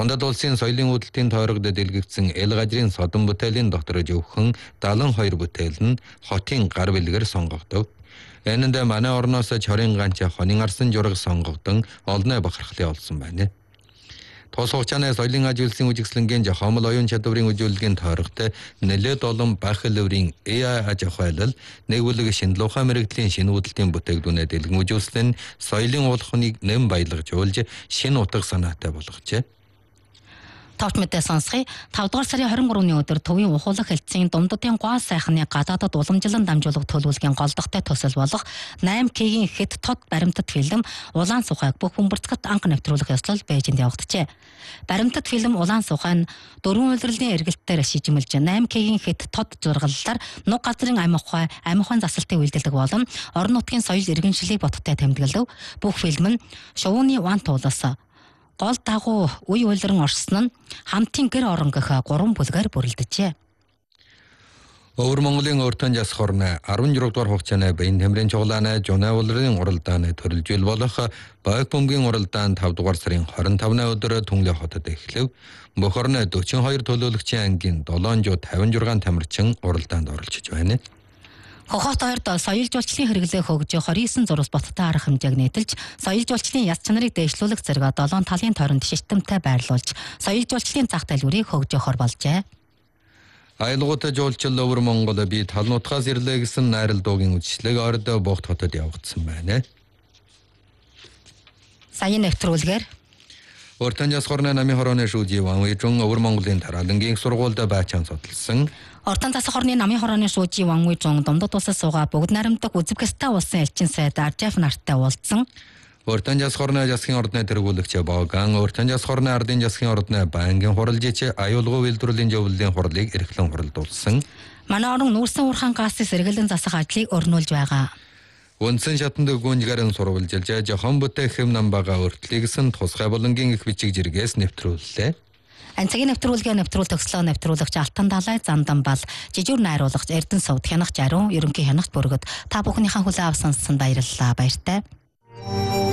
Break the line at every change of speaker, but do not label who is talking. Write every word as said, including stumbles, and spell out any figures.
Дундад улсын соёлын худалдын тойрогт дэлгэгдсэн эл газрын содон бүтээлийн доторож өгсөн дагалан хоёр бүтээл нь хотын гар бэлгээр сонгогдов. Энэнд манай орноос чорын ганч хонин арсан жураг сонгогдсон олонний бахархлын олсон байна. Тус хугацааны соёлын аж үйлсийн үжигслэнгийн хомол оюун чадварын үзүүлэлгийн тойрогт нэлээд олон бахилврын эй ай аж ахуйлал нэгүлэг шинжилгээ мэрэгдлийн шинэ худалдын бүтээгдэхүүнээ дэлгэн үзүүлсэн соёлын уулахныг нэм баялагжуулж шинэ утга санаатай болгожээ.
Тавч мэдээ сонсхий тавд дугаар сарын хорин гурваны өдөр төвийн ухуулах хэлтсийн Думддын гоо сайхны гадаадад уламжлан дамжуулах төлөвлөгийн голдохтой төсөл болох найман К-ийн хэд тод баримтат фильм Улаан сухайг бүх бөмбөрцгт анх нэвтрүүлэх ёслол Бээжинд явагджээ. Баримтат фильм Улаан сухай нь дөрвөн улирлын эргэлтээр шижимэлж найман К-ийн хэд тод зургаллаар нуг газрын амь ухай, амь ухаан засалтыг үйлдэлдэг болон орон нутгийн соёл иргэншлийг боттой тэмдэглэв. Бүх фильм нь шувууны ван туулаас гол дагуу үе уйлран орсон нь хамтын гэр орон гэх гурван бүлгээр бүрэлдэжээ.
Өвөр Монголын өртөн жас хорны арван жураг дугаар хугацааны баян тэмрийн чуглааны Жуна улирын уралдааны төрөлжил болох Баяг бөмбөгийн уралдаан тавд дугаар сарын хорин тавны өдөр Түнлэ хотод эхлэв. Бүх орны дөрвөн хоёр төлөөлөгчийн ангийн долоон жүз тавин шесть тамирчин уралдаанд оролцож байна.
Хохот хоёрт соёл жуулчлалын хэрэглээ хөгж двадцать девять зурвас боттой арга хэмжээг нийтэлж соёл жуулчлалын яс чанарыг дэвшлүүлэх зэрэг долоон талын тойронд шийтэмтэй байрлуулж соёл жуулчлалын зах дэлгүүрийг хөгжөөхөр болжээ.
Айлгуутай жуулчлал Өвөр Монгол би тал нутгаас ирлээ гэсэн найрал дуугийн үдшилэг орд Богд хотод явагдсан байна.
Саяны нэвтрүүлгээр
Өртөн жас хорны намын хорооны шүүжи Ван Уйжун Өвөр Монголын тараалангийн сургуульд байчаан судалсан.
Ортон засаг хорны намын хорооны шүүжи Ван Уйжун Думдад улсаас суугаа бүгд найрамдах Узбекистан улсын элчин сайд Аржаф нартай уулзсан.
Өртөн жас хорны засгийн ордны тэргүүлэгч Боган Өртөн жас хорны ардын засгийн ордны бангийн хуралжич аюулгүй үйлдвэрлэлийн зөвлөлийн хурлыг эрхлэн хуралдуулсан.
Манай орон нүүрсэн урхан газрын сэргэлэн засах ажлыг өрнүүлж байгаа.
Үндсэн шатанд гүнжгарын сурвалжилж жохон бүтээх хэм намбага өртлөгсөн тусгай болонгийн их бичиг жиргээс нэвтрүүллээ.
Анцгийн нэвтрүүлгээ нэвтрүүл төгслөө нэвтрүүлэгч Алтан Далай Зандан Бал жижиг найруулагч Эрдэнэ Сувд хянагч Ариун ерөнхий хянагч бүргэд та бүхнийхэн хүлээн авсан баярлалаа баяртай.